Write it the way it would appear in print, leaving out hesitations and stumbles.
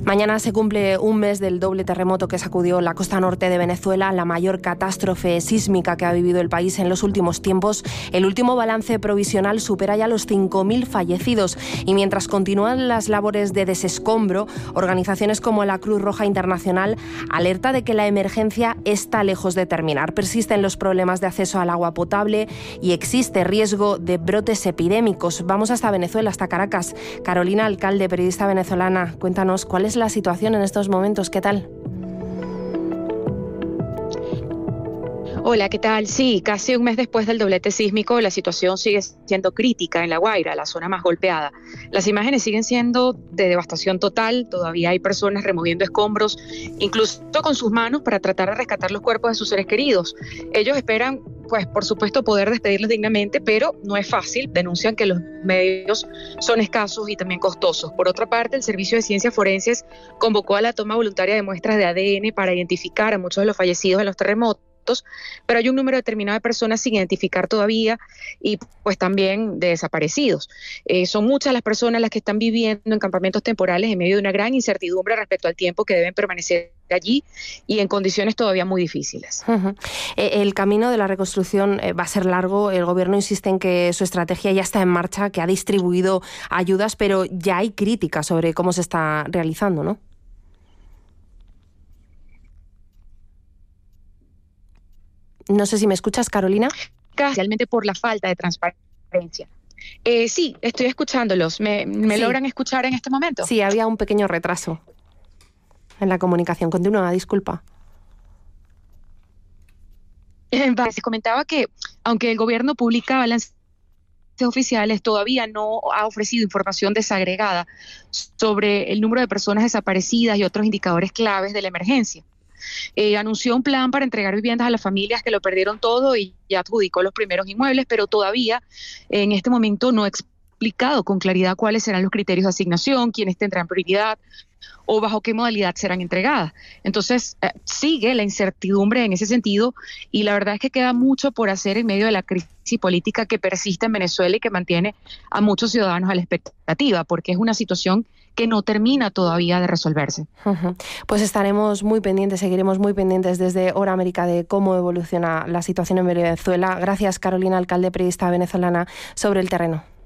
Mañana se cumple un mes del doble terremoto que sacudió la costa norte de Venezuela, la mayor catástrofe sísmica que ha vivido el país en los últimos tiempos. El último balance provisional supera ya los 5.000 fallecidos y mientras continúan las labores de desescombro, organizaciones como la Cruz Roja Internacional alerta de que la emergencia está lejos de terminar. Persisten los problemas de acceso al agua potable y existe riesgo de brotes epidémicos. Vamos hasta Venezuela, hasta Caracas. Carolina Alcalde, periodista venezolana, cuéntanos cuál es la situación en estos momentos. ¿Qué tal? Hola, ¿qué tal? Sí, casi un mes después del doblete sísmico, la situación sigue siendo crítica en La Guaira, la zona más golpeada. Las imágenes siguen siendo de devastación total, todavía hay personas removiendo escombros, incluso con sus manos para tratar de rescatar los cuerpos de sus seres queridos. Ellos esperan, pues, por supuesto, poder despedirlos dignamente, pero no es fácil. Denuncian que los medios son escasos y también costosos. Por otra parte, el Servicio de Ciencias Forenses convocó a la toma voluntaria de muestras de ADN para identificar a muchos de los fallecidos en los terremotos, pero hay un número determinado de personas sin identificar todavía y pues también de desaparecidos. Son muchas las personas las que están viviendo en campamentos temporales en medio de una gran incertidumbre respecto al tiempo que deben permanecer allí y en condiciones todavía muy difíciles. El camino de la reconstrucción va a ser largo. El gobierno insiste en que su estrategia ya está en marcha, que ha distribuido ayudas, pero ya hay críticas sobre cómo se está realizando, ¿no? No sé si me escuchas, Carolina. Especialmente por la falta de transparencia. Sí, estoy escuchándolos. ¿Me Sí. logran escuchar en este momento? Sí, había un pequeño retraso en la comunicación. Continúa, disculpa. Se comentaba que, aunque el gobierno publica balances oficiales, todavía no ha ofrecido información desagregada sobre el número de personas desaparecidas y otros indicadores claves de la emergencia. Anunció un plan para entregar viviendas a las familias que lo perdieron todo y ya adjudicó los primeros inmuebles, pero todavía en este momento no ha explicado con claridad cuáles serán los criterios de asignación, quiénes tendrán prioridad o bajo qué modalidad serán entregadas. Entonces, sigue la incertidumbre en ese sentido y la verdad es que queda mucho por hacer en medio de la crisis política que persiste en Venezuela y que mantiene a muchos ciudadanos a la expectativa, porque es una situación que no termina todavía de resolverse. Pues estaremos muy pendientes, seguiremos muy pendientes desde Hora América de cómo evoluciona la situación en Venezuela. Gracias, Carolina Alcalde, periodista venezolana, sobre el terreno.